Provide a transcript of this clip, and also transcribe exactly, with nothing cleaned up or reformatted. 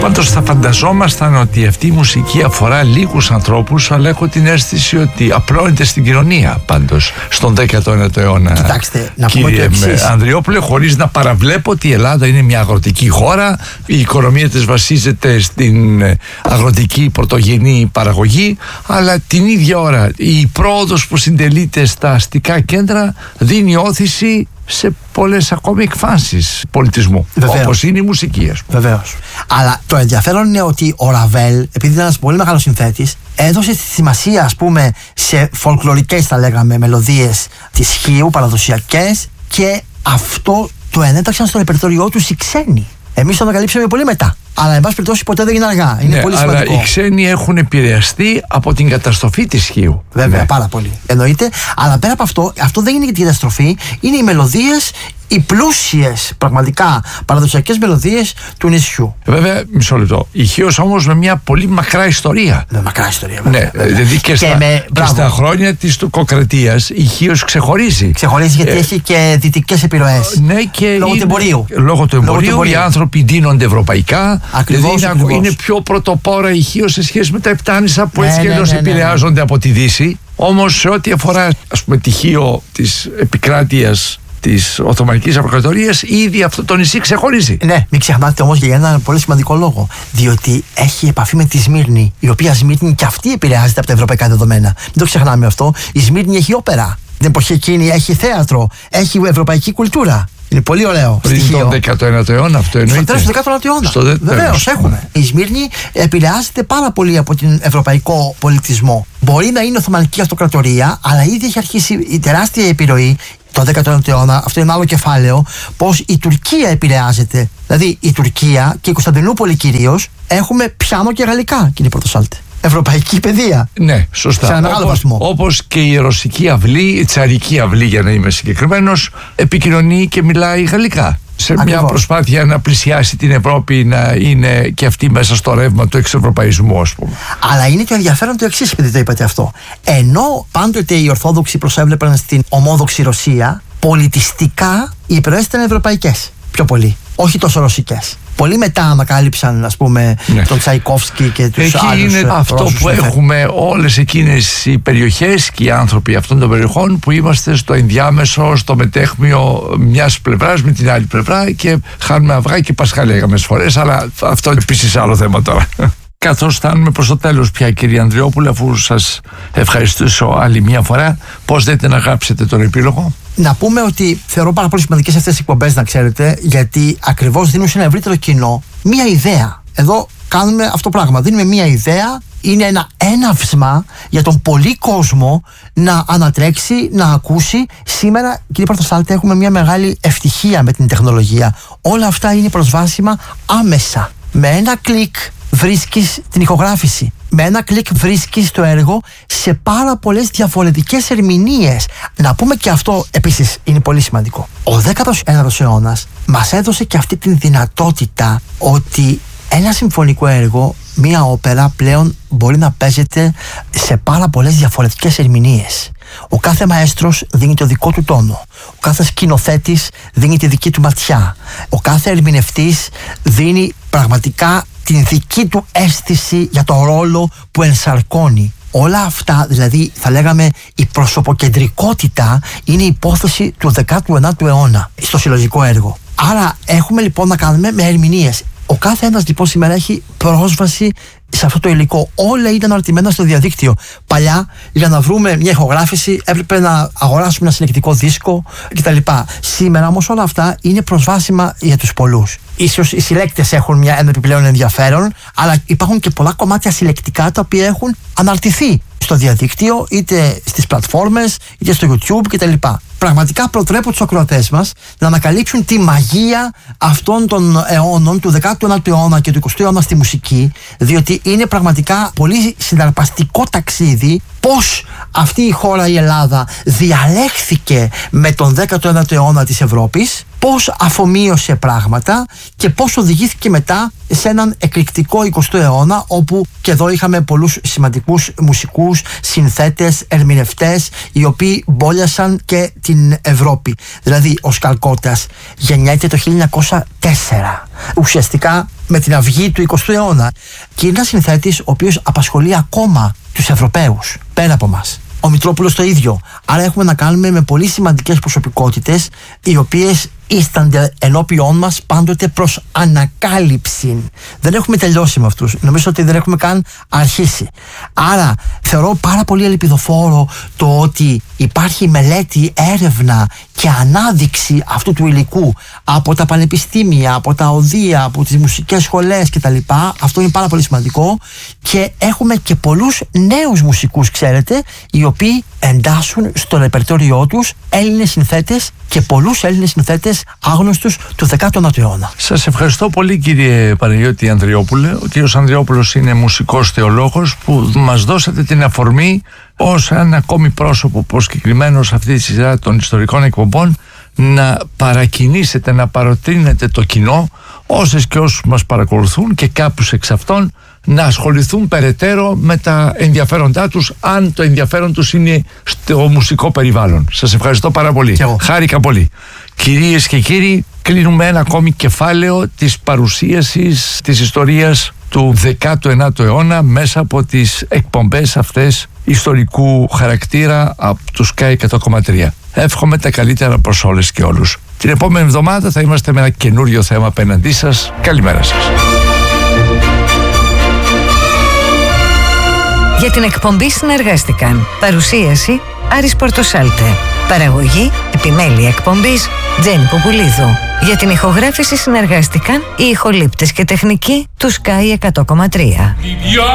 Πάντως θα φανταζόμασταν ότι αυτή η μουσική αφορά λίγους ανθρώπους, αλλά έχω την αίσθηση ότι απλώνεται στην κοινωνία πάντως στον δέκατο ένατο αιώνα. Κοιτάξτε, να πούμε κύριε το εξής. Ανδριόπουλε, χωρίς να παραβλέπω ότι η Ελλάδα είναι μια αγροτική χώρα, η οικονομία της βασίζεται στην αγροτική πρωτογενή παραγωγή, αλλά την ίδια ώρα η πρόοδος που συντελείται στα αστικά κέντρα δίνει όθηση σε πολλές ακόμη εκφάνσεις πολιτισμού. Βεβαίως. Όπως είναι η μουσική, ας πούμε. Βεβαίως. Αλλά το ενδιαφέρον είναι ότι ο Ραβέλ, επειδή ήταν ένας πολύ μεγάλος συνθέτης, έδωσε τη σημασία, ας πούμε, σε φολκλωρικές, θα λέγαμε, μελωδίες της Χίου, παραδοσιακές, και αυτό το ενέταξαν στο ρεπερτόριό τους οι ξένοι. Εμείς το ανακαλύψαμε πολύ μετά. Αλλά, εν πάση περιπτώσει, ποτέ δεν είναι αργά. Είναι ναι, πολύ αλλά σημαντικό. οι ξένοι έχουν επηρεαστεί από την καταστροφή της Χίου. Βέβαια, ναι. πάρα πολύ. Εννοείται. Αλλά πέρα από αυτό, αυτό δεν είναι για την καταστροφή. Είναι οι μελωδίες, οι πλούσιες, πραγματικά παραδοσιακές μελωδίες του νησιού. Βέβαια, μισό λεπτό. Η Χίος όμως με μια πολύ μακρά ιστορία. Με μακρά ιστορία, βέβαια. Ναι, βέβαια. δηλαδή και, Και στα, με- και στα χρόνια της τουρκοκρατίας η Χίος ξεχωρίζει. Ξεχωρίζει γιατί Ε, έχει και δυτικές επιρροές. Ναι, και Λόγω του είναι- εμπορίου. Λόγω του Λόγω του εμπορίου, οι εμπορίου. άνθρωποι ντύνονται ευρωπαϊκά. Ακριβώς, δηλαδή είναι, ακριβώς. είναι πιο πρωτοπόρα η Χίος σε σχέση με τα Επτάνησα που Ναι, έτσι και ναι, αλλιώς ναι, ναι, ναι. επηρεάζονται από τη Δύση. Όμως σε ό,τι αφορά, ας πούμε, τη Χίο της επικράτειας της Οθωμανικής Αυτοκρατορίας, ήδη αυτό το νησί ξεχωρίζει. Ναι, μην ξεχνάτε όμως για ένα πολύ σημαντικό λόγο. Διότι έχει επαφή με τη Σμύρνη, η οποία Σμύρνη και αυτή επηρεάζεται από τα ευρωπαϊκά δεδομένα. Μην το ξεχνάμε αυτό. Η Σμύρνη έχει όπερα. Την εποχή εκείνη έχει θέατρο, έχει ευρωπαϊκή κουλτούρα. Είναι πολύ ωραίο Πριν στοιχείο. τον δέκατο ένατο αιώνα αυτό Στο εννοείται. τέλος του δέκατου ένατου αιώνα. Στο δε- Βεβαίως, τέλος. έχουμε. Η Σμύρνη επηρεάζεται πάρα πολύ από τον ευρωπαϊκό πολιτισμό. Μπορεί να είναι Οθωμανική Αυτοκρατορία, αλλά ήδη έχει αρχίσει η τεράστια επιρροή το δέκατο ένατο αιώνα. Αυτό είναι ένα άλλο κεφάλαιο. Πώς η Τουρκία επηρεάζεται. Δηλαδή η Τουρκία και η Κωνσταντινούπολη κυρίως έχουμε πιάνο και γαλλικά, κύριε Πρωτοσάλτη. Ευρωπαϊκή παιδεία. Ναι, σωστά. Σε ένα μεγάλο όπως, βαθμό. όπως και η ρωσική αυλή, η τσαρική αυλή για να είμαι συγκεκριμένος, επικοινωνεί και μιλάει γαλλικά. Σε μια Ακριβώς. προσπάθεια να πλησιάσει την Ευρώπη, να είναι και αυτή μέσα στο ρεύμα του εξευρωπαϊσμού, ας πούμε. Αλλά είναι το ενδιαφέρον το εξής, επειδή το είπατε αυτό. Ενώ πάντοτε οι Ορθόδοξοι προσέβλεπαν στην ομόδοξη Ρωσία, πολιτιστικά οι επιρροές ήταν ευρωπαϊκές. Πιο πολύ. Όχι τόσο ρωσικές. Πολύ μετά ανακάλυψαν, ας πούμε, Ναι. τον Τσαϊκόφσκι και τους Εκεί άλλους. είναι ε, αυτό Ρώσους που συνθέτες. έχουμε όλες εκείνες οι περιοχές και οι άνθρωποι αυτών των περιοχών που είμαστε στο ενδιάμεσο, στο μετέχμιο μιας πλευράς με την άλλη πλευρά και χάνουμε αυγά και πασχάλια κάποιες φορές, αλλά αυτό είναι επίσης άλλο θέμα τώρα. Καθώς φτάνουμε προς το τέλος πια, κύριε Ανδριόπουλε, αφού σας ευχαριστήσω άλλη μια φορά, πώς δείτε να γράψετε τον επίλογο? Να πούμε ότι θεωρώ πάρα πολύ σημαντικές αυτές τις εκπομπές, να ξέρετε, γιατί ακριβώς δίνουν σε ένα ευρύτερο κοινό μία ιδέα. Εδώ κάνουμε αυτό το πράγμα. Δίνουμε μία ιδέα, είναι ένα έναυσμα για τον πολύ κόσμο να ανατρέξει, να ακούσει. Σήμερα, κύριε Πρωτοσάλτη, έχουμε μία μεγάλη ευτυχία με την τεχνολογία. Όλα αυτά είναι προσβάσιμα άμεσα. Με ένα κλικ βρίσκεις την ηχογράφηση. Με ένα κλικ βρίσκεις το έργο σε πάρα πολλές διαφορετικές ερμηνείες. Να πούμε και αυτό επίσης είναι πολύ σημαντικό. Ο δέκατος ένατος αιώνας μας έδωσε και αυτή την δυνατότητα ότι ένα συμφωνικό έργο, μία όπερα πλέον μπορεί να παίζεται σε πάρα πολλές διαφορετικές ερμηνείες. Ο κάθε μαέστρος δίνει το δικό του τόνο. Ο κάθε σκηνοθέτης δίνει τη δική του ματιά. Ο κάθε ερμηνευτής δίνει πραγματικά την δική του αίσθηση για το ρόλο που ενσαρκώνει. Όλα αυτά, δηλαδή θα λέγαμε η προσωποκεντρικότητα, είναι η υπόθεση του δέκατου ένατου αιώνα στο συλλογικό έργο. Άρα έχουμε λοιπόν να κάνουμε με ερμηνείες. Ο κάθε ένας λοιπόν σήμερα έχει πρόσβαση σε αυτό το υλικό. Όλα ήταν αναρτημένα στο διαδίκτυο. Παλιά, για να βρούμε μια ηχογράφηση, έπρεπε να αγοράσουμε ένα συλλεκτικό δίσκο κτλ. Σήμερα όμως όλα αυτά είναι προσβάσιμα για τους πολλούς. Ίσως οι συλλέκτες έχουν μια, ένα επιπλέον ενδιαφέρον, αλλά υπάρχουν και πολλά κομμάτια συλλεκτικά τα οποία έχουν αναρτηθεί στο διαδίκτυο, είτε στις πλατφόρμες, είτε στο YouTube κτλ. Πραγματικά προτρέπω τους ακροατές μας να ανακαλύψουν τη μαγεία αυτών των αιώνων, του δέκατου ένατου αιώνα και του εικοστού αιώνα στη μουσική, διότι είναι πραγματικά πολύ συναρπαστικό ταξίδι πώς αυτή η χώρα, η Ελλάδα, διαλέχθηκε με τον δέκατο ένατο αιώνα της Ευρώπης πώς αφομοίωσε πράγματα και πώς οδηγήθηκε μετά σε έναν εκρηκτικό εικοστό αιώνα, όπου και εδώ είχαμε πολλούς σημαντικούς μουσικούς, συνθέτες, ερμηνευτές, οι οποίοι μπόλιασαν και την Ευρώπη. Δηλαδή ο Σκαλκώτας γεννιέται το χίλια εννιακόσια τέσσερα, ουσιαστικά με την αυγή του εικοστού αιώνα, και είναι ένας συνθέτης ο οποίος απασχολεί ακόμα τους Ευρωπαίους πέρα από μας. Ο Μητρόπουλος το ίδιο. Άρα έχουμε να κάνουμε με πολύ σημαντικές προσωπικότητες, οι οποίες ίστανται ενώπιόν μας πάντοτε προς ανακάλυψη. Δεν έχουμε τελειώσει με αυτούς. Νομίζω ότι δεν έχουμε καν αρχίσει. Άρα θεωρώ πάρα πολύ ελπιδοφόρο το ότι υπάρχει μελέτη, έρευνα και ανάδειξη αυτού του υλικού από τα πανεπιστήμια, από τα οδεία, από τις μουσικές σχολές κτλ. Αυτό είναι πάρα πολύ σημαντικό, και έχουμε και πολλούς νέους μουσικούς, ξέρετε, οι οποίοι εντάσσουν στο ρεπερτόριό τους Έλληνες συνθέτες, και πολλούς Έλληνες συνθέτες άγνωστους του δέκατου ένατου αιώνα. Σας ευχαριστώ πολύ, κύριε Παναγιώτη Ανδριόπουλε. Ο κύριος Ανδριόπουλος είναι μουσικός θεολόγος που μας δώσατε την αφορμή ως ένα ακόμη πρόσωπο προσκεκλημένο σε αυτή τη σειρά των ιστορικών εκπομπών να παρακινήσετε, να παροτρύνετε το κοινό, όσες και όσους μας παρακολουθούν και κάποιους εξ αυτών, να ασχοληθούν περαιτέρω με τα ενδιαφέροντά τους, αν το ενδιαφέρον τους είναι στο μουσικό περιβάλλον. Σας ευχαριστώ πάρα πολύ. Χάρηκα πολύ. Κυρίες και κύριοι, κλείνουμε ένα ακόμη κεφάλαιο της παρουσίασης της ιστορίας του δέκατου ένατου αιώνα μέσα από τις εκπομπές αυτές ιστορικού χαρακτήρα από του Sky εκατό κόμμα τρία. Εύχομαι τα καλύτερα προς όλες και όλους. Την επόμενη εβδομάδα θα είμαστε με ένα καινούριο θέμα απέναντί σας. Καλημέρα σας. Για την εκπομπή συνεργάστηκαν παρουσίαση Άρης Πορτοσάλτε, παραγωγή επιμέλεια εκπομπής Τζέννη Ποπουλίδου. Για την ηχογράφηση συνεργάστηκαν οι ηχολήπτες και τεχνικοί του Sky εκατό κόμμα τρία.